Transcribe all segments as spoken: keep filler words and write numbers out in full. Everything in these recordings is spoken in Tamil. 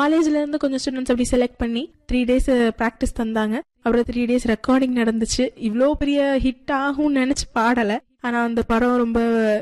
காலேஜ்ல இருந்து கொஞ்சம் ஸ்டூடெண்ட்ஸ் அப்படி செலக்ட் பண்ணி த்ரீ டேஸ் ப்ராக்டிஸ் தந்தாங்க. அப்புறம் த்ரீ டேஸ் ரெக்கார்டிங் நடந்துச்சு. இவ்வளோ பெரிய ஹிட் ஆகும்னு நினைச்சு பாடல. ஆனா அந்த படம் ரொம்ப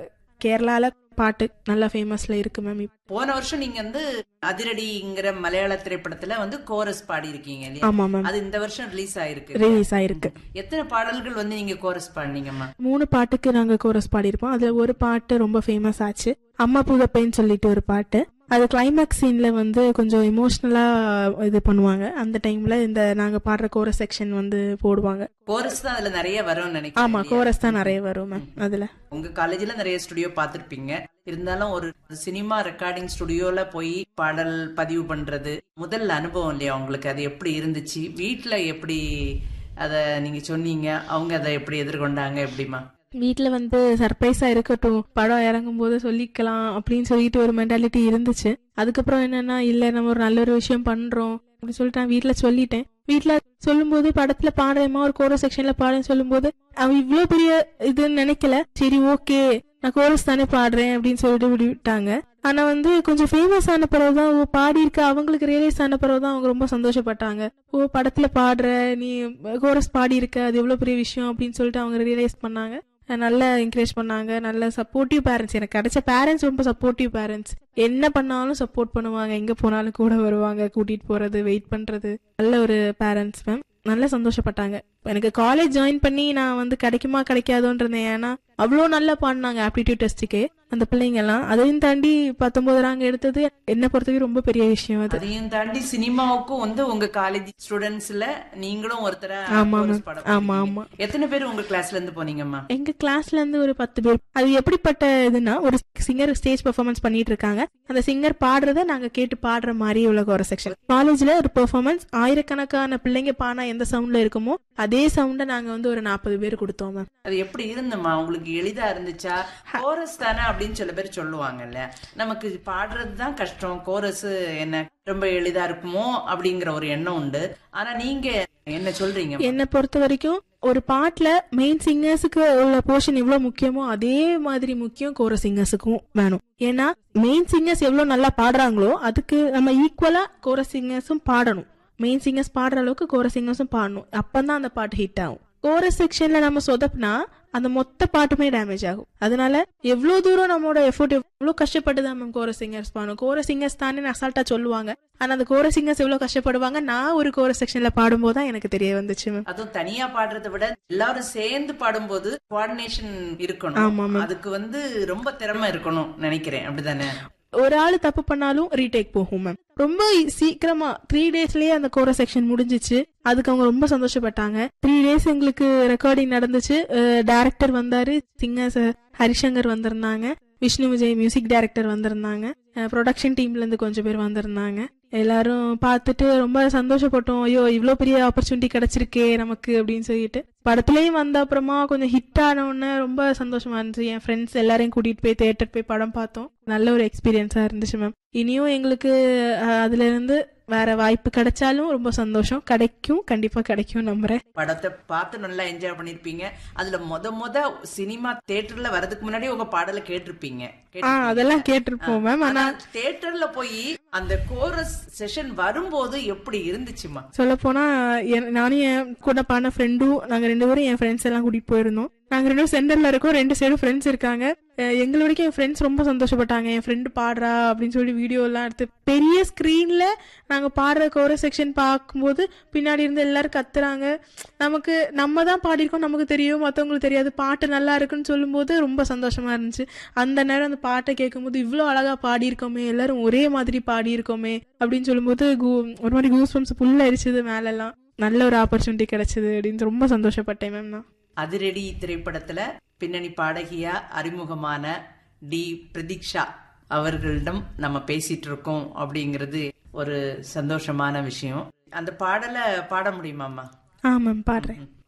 கேரளால பாட்டு நல்லா ஃபேமஸ்ல இருக்கு மேம். போன வருஷம் நீங்க வந்து அதிரடிங்கிற மலையாள திரைப்படத்துல வந்து கோரஸ் பாடி இருக்கீங்க இல்லையா? ஆமா மேம். அது இந்த வருஷம் ரிலீஸ் ஆயிருக்கு. ரிலீஸ் ஆயிருக்கு. எத்தனை பாடல்கள் வந்து நீங்க கோரஸ் பாடினீங்கம்மா? மூணு பாட்டுக்கு நாங்க கோரஸ் பாடிருப்போம். அதுல ஒரு பாட்டு ரொம்ப ஃபேமஸ் ஆச்சு, அம்மா புதப்பைன்னு சொல்லிட்டு ஒரு பாட்டு. அது கிளைமேக்ஸ் சீன்ல வந்து கொஞ்சம் எமோஷனலா இது பண்ணுவாங்க. அந்த டைம்ல இந்த நாங்க பாடுற கோரஸ் செக்ஷன் வந்து போடுவாங்க. கோரஸ் தான் அதுல நிறைய வரும் நினைக்கிறேன். ஆமா, கோரஸ் தான் நிறைய வரும் மேம். அதுல உங்க காலேஜ்ல நிறைய ஸ்டுடியோ பாத்திருப்பீங்க. இருந்தாலும் ஒரு சினிமா ரெக்கார்டிங் ஸ்டுடியோல போய் பாடல் பதிவு பண்றது முதல் அனுபவம் இல்லையா உங்களுக்கு? அது எப்படி இருந்துச்சு? வீட்டுல எப்படி அத நீங்க சொன்னீங்க? அவங்க அதை எப்படி எதிர்கொண்டாங்க? எப்படிமா? வீட்டுல வந்து சர்ப்ரைஸா இருக்கட்டும், படம் இறங்கும் போது சொல்லிக்கலாம் அப்படின்னு சொல்லிட்டு ஒரு மென்டாலிட்டி இருந்துச்சு. அதுக்கப்புறம் என்னன்னா, இல்ல நம்ம ஒரு நல்ல ஒரு விஷயம் பண்றோம் அப்படின்னு சொல்லிட்டு நான் வீட்டுல சொல்லிட்டேன். வீட்டுல சொல்லும் போது படத்துல பாடுறேமா ஒரு கோரஸ் செக்ஷன்ல பாடுன்னு சொல்லும் போது அவன் இவ்வளவு பெரிய இதுன்னு நினைக்கல. சரி ஓகே நான் கோரஸ் தானே பாடுறேன் அப்படின்னு சொல்லிட்டு விட்டாங்க. ஆனா வந்து கொஞ்சம் ஃபேமஸ் ஆன பிறகுதான் ஓ பாடி இருக்க அவங்களுக்கு ரியலைஸ் ஆன பிறகுதான் அவங்க ரொம்ப சந்தோஷப்பட்டாங்க. ஓ படத்துல பாடுற, நீ கோரஸ் பாடி இருக்க, அது எவ்வளவு பெரிய விஷயம் அப்படின்னு சொல்லிட்டு அவங்க ரியலைஸ் பண்ணாங்க. நல்லா என்கரேஜ் பண்ணாங்க. நல்ல சப்போர்ட்டிவ் பேரண்ட்ஸ் எனக்கு கிடைச்ச பேரண்ட்ஸ். ரொம்ப சப்போர்ட்டிவ் பேரண்ட்ஸ். என்ன பண்ணாலும் சப்போர்ட் பண்ணுவாங்க. எங்க போனாலும் கூட வருவாங்க, கூட்டிட்டு போறது, வெயிட் பண்றது. நல்ல ஒரு பேரண்ட்ஸ் மேம். நல்லா சந்தோஷப்பட்டாங்க. எனக்கு காலேஜ் ஜாயின் பண்ணி நான் வந்து கிடைக்குமா கிடைக்காதோன்றேன். ஏன்னா அவ்வளோ நல்லா பாடினாங்க ஆப்டிடியூட் டெஸ்ட்டுக்கு அந்த பிள்ளைங்க எல்லாம். அதையும் தாண்டி பத்தொன்பது ரேங்க் எடுத்தது என்ன பொறுத்தவரை ரொம்ப பெரிய விஷயம். அது அதையும் தாண்டி சினிமாவுக்கும் வந்து உங்க காலேஜ் ஸ்டூடெண்ட்ஸ்ல நீங்களும் ஒருத்தர. ஆமா ஆமா ஆமா. எத்தனை பேர் உங்க கிளாஸ்ல இருந்து போனீங்கம்மா? எங்க கிளாஸ்ல இருந்து ஒரு பத்து பேர். அது எப்படிப்பட்ட இதுன்னா, ஒரு சிங்கர் ஸ்டேஜ் பெர்ஃபார்மன்ஸ் பண்ணிட்டு இருக்காங்க. அந்த சிங்கர் பாடுறத நாங்க கேட்டு பாடுற மாதிரி உள்ள ஒரு செக்ஷன். காலேஜ்ல ஒரு பெர்ஃபார்மன்ஸ் ஆயிரக்கணக்கான பிள்ளைங்க பானா எந்த சவுண்ட்ல இருக்குமோ அதே சவுண்ட நாங்க வந்து ஒரு நாற்பது பேர் கொடுத்தோம் மேம். அது எப்படி இருந்தம்மா உங்களுக்கு? எளிதா இருந்துச்சா? கோரஸ் தானே அப்படின்னு சில பேர் சொல்லுவாங்கல்ல, நமக்கு பாடுறதுதான் கஷ்டம், கோரஸ் என்ன ரொம்ப எளிதா இருக்குமோ அப்படிங்கிற ஒரு எண்ணம் உண்டு. ஆனா நீங்க என்ன சொல்றீங்க? என்ன பொறுத்த வரைக்கும் ஒரு பாட்டுல மெயின் சிங்கர்ஸுக்கு உள்ள போர்ஷன் எவ்வளவு முக்கியமோ அதே மாதிரி முக்கியம் கோரஸ் சிங்கர்ஸுக்கும் வேணும். ஏன்னா மெயின் சிங்கர்ஸ் எவ்வளவு நல்லா பாடுறாங்களோ அதுக்கு நம்ம ஈக்குவலா கோரஸ் சிங்கர்ஸும் பாடணும். மெயின் சிங்கர்ஸ் பாடுற அளவுக்கு கோரஸ் சிங்கர்ஸும் பாடணும். அப்பதான் அந்த பாட்டு ஹிட் ஆகும். கோரஸ் செக்ஷன்ல நம்ம சொதப்பினா அந்த மொத்த பாட்டுமே டேமேஜ் ஆகும். அதனால எவ்வளவு தூரம் நம்மளோட எஃபோர்ட் எவ்வளவு கஷ்டப்பட்டுதான் மேம் கோரஸ் சிங்கர்ஸ் பாடணும். கோரஸ் சிங்கர்ஸ் தானே அசால்ட்டா சொல்லுவாங்க. ஆனா அந்த கோரஸ் சிங்கர்ஸ் எவ்வளவு கஷ்டப்படுவாங்க நான் ஒரு கோரஸ் செக்ஷன்ல பாடும்போது தான் எனக்கு தெரிய வந்துச்சு மேம். அதுவும் தனியா பாடுறதை விட எல்லாரும் சேர்ந்து பாடும்போது கோஆர்டினேஷன் இருக்கணும். அதுக்கு வந்து ரொம்ப திறமை இருக்கணும் நினைக்கிறேன். அப்படிதானே? ஒரு ஆளு தப்பு பண்ணாலும் ரீடேக் போகும் மேம். ரொம்ப சீக்கிரமா த்ரீ டேஸ்லயே அந்த கோரஸ் செக்ஷன் முடிஞ்சிச்சு. அதுக்கு அவங்க ரொம்ப சந்தோஷப்பட்டாங்க. த்ரீ டேஸ் எங்களுக்கு ரெக்கார்டிங் நடந்துச்சு. டைரக்டர் வந்தாரு, சிங்கர்ஸ் ஹரிசங்கர் வந்திருந்தாங்க, விஷ்ணு விஜய் மியூசிக் டைரக்டர் வந்திருந்தாங்க, ப்ரொடக்ஷன் டீம்ல இருந்து கொஞ்சம் பேர் வந்திருந்தாங்க. எல்லாரும் பார்த்துட்டு ரொம்ப சந்தோஷப்பட்டோம். ஐயோ இவ்வளவு பெரிய ஆப்பர்ச்சுனிட்டி கிடைச்சிருக்கே நமக்கு அப்படின்னு சொல்லிட்டு. படத்துலயும் வந்த அப்புறமா கொஞ்சம் ஹிட் ஆன உடனே ரொம்ப சந்தோஷமா இருந்துச்சு. என் ஃப்ரெண்ட்ஸ் எல்லாரையும் கூட்டிட்டு போய் தியேட்டர் போய் படம் பார்த்தோம். நல்ல ஒரு எக்ஸ்பீரியன்ஸா இருந்துச்சு மேம். இனியும் எங்களுக்கு அதுல இருந்து வேற வாய்ப்பு கிடைச்சாலும் ரொம்ப சந்தோஷம். கிடைக்கும், கண்டிப்பா கிடைக்கும் நம்புறேன். படத்தை பார்த்து நல்லா என்ஜாய் பண்ணிருப்பீங்க. அதுல முத முத சினிமா தியேட்டர்ல வரதுக்கு முன்னாடி உங்க பாடலை கேட்டிருப்பீங்க. அதெல்லாம் கேட்டிருப்போம் மேம். ஆனா தியேட்டர்ல போய் அந்த கோரஸ் செஷன் வரும்போது எப்படி இருந்துச்சுமா? சொல்ல போனா நானும் என் கூட பாடின ஃப்ரெண்டும் நாங்க ரெண்டு பேரும் என் ஃப்ரெண்ட்ஸ் எல்லாம் கூட்டிட்டு போயிருந்தோம். நாங்க ரெண்டும் சென்டர்ல இருக்கோம், ரெண்டு சைடும் ஃப்ரெண்ட்ஸ் இருக்காங்க. எங்களை வரைக்கும் என் ஃப்ரெண்ட்ஸ் ரொம்ப சந்தோஷப்பட்டாங்க. என் ஃப்ரெண்டு பாடுறா அப்படின்னு சொல்லி வீடியோ எல்லாம் எடுத்து பெரிய ஸ்கிரீன்ல நாங்க பாடுற கோரஸ் செக்ஷன் பார்க்கும்போது பின்னாடி இருந்து எல்லாரும் கத்துறாங்க. நமக்கு நம்ம தான் பாடிருக்கோம், நமக்கு தெரியும், மத்தவங்களுக்கு தெரியாது. பாட்டு நல்லா இருக்குன்னு சொல்லும் போது ரொம்ப சந்தோஷமா இருந்துச்சு. அந்த நேரம் அந்த பாட்டை கேட்கும் போது இவ்வளவு அழகா பாடியிருக்கோமே, எல்லாரும் ஒரே மாதிரி பாடியிருக்கோமே அப்படின்னு சொல்லும் போது ஒரு மாதிரி கூஸ் பம்ப்ஸ் புல் அரிச்சது மேல எல்லாம். நல்ல ஒரு ஆப்பர்ச்சுனிட்டி கிடைச்சது அப்படின்னு ரொம்ப சந்தோஷப்பட்டேன் மேம். நான் அதிரடி திரைப்படத்துல பின்னணி பாடகியா அறிமுகமான டி பிரதீக்ஷா அவர்களிடம் நம்ம பேசிட்டு இருக்கோம் அப்படிங்கிறது ஒரு சந்தோஷமான விஷயம். அந்த பாடலை பாட முடியுமாமா? ஆமாம் பாடுறேன்.